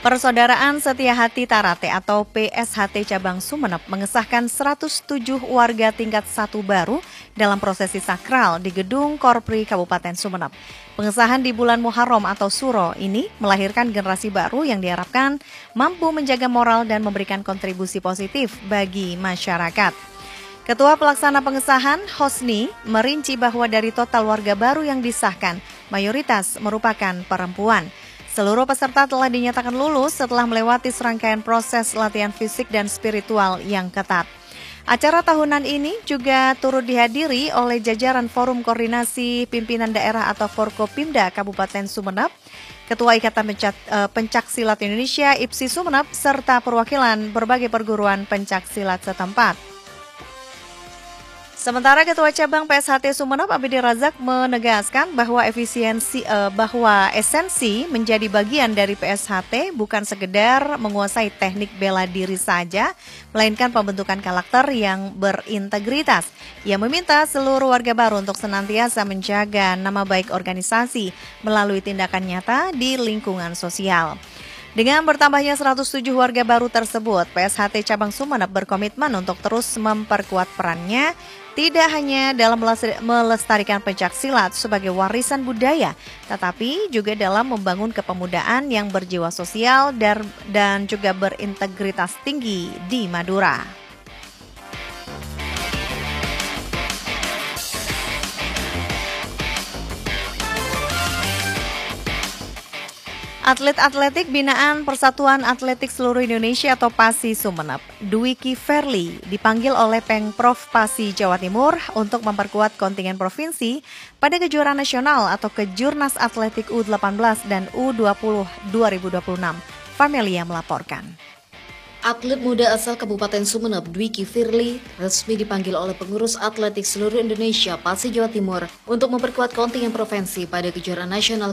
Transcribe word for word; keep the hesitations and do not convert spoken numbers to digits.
Persaudaraan Setia Hati Tarate atau P S H T Cabang Sumeneb mengesahkan seratus tujuh warga tingkat satu baru dalam prosesi sakral di Gedung Korpri Kabupaten Sumeneb. Pengesahan di bulan Muharram atau Suro ini melahirkan generasi baru yang diharapkan mampu menjaga moral dan memberikan kontribusi positif bagi masyarakat. Ketua Pelaksana Pengesahan, Hosni, merinci bahwa dari total warga baru yang disahkan, mayoritas merupakan perempuan. Seluruh peserta telah dinyatakan lulus setelah melewati serangkaian proses latihan fisik dan spiritual yang ketat. Acara tahunan ini juga turut dihadiri oleh jajaran Forum Koordinasi Pimpinan Daerah atau Forkopimda Kabupaten Sumeneb, Ketua Ikatan Pencak, Pencaksilat Indonesia I P S I Sumeneb, serta perwakilan berbagai perguruan pencaksilat setempat. Sementara Ketua Cabang P S H T Sumeneb Abidi Razak menegaskan bahwa efisiensi eh, bahwa esensi menjadi bagian dari P S H T bukan sekedar menguasai teknik bela diri saja, melainkan pembentukan karakter yang berintegritas. Ia meminta seluruh warga baru untuk senantiasa menjaga nama baik organisasi melalui tindakan nyata di lingkungan sosial. Dengan bertambahnya seratus tujuh warga baru tersebut, P S H T Cabang Sumeneb berkomitmen untuk terus memperkuat perannya tidak hanya dalam melestarikan pencaksilat sebagai warisan budaya, tetapi juga dalam membangun kepemudaan yang berjiwa sosial dan juga berintegritas tinggi di Madura. Atlet atletik binaan Persatuan Atletik Seluruh Indonesia atau PASI Sumeneb, Dwiki Verly, dipanggil oleh Pengprov PASI Jawa Timur untuk memperkuat kontingen provinsi pada kejuaraan nasional atau Kejurnas Atletik U delapan belas dan U dua puluh dua ribu dua puluh enam. Farmelia melaporkan. Atlet muda asal Kabupaten Sumeneb, Dwiki Verly, resmi dipanggil oleh pengurus atletik seluruh Indonesia PASI Jawa Timur untuk memperkuat kontingen provinsi pada kejuaraan nasional